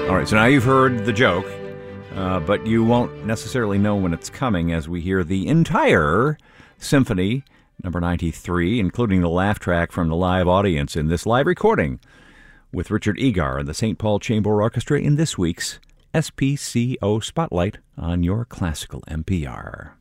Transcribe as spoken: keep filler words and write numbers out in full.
All right, so now you've heard the joke, uh, but you won't necessarily know when it's coming as we hear the entire symphony, number ninety-three, including the laugh track from the live audience in this live recording with Richard Egar and the Saint Paul Chamber Orchestra in this week's S P C O Spotlight on your classical N P R.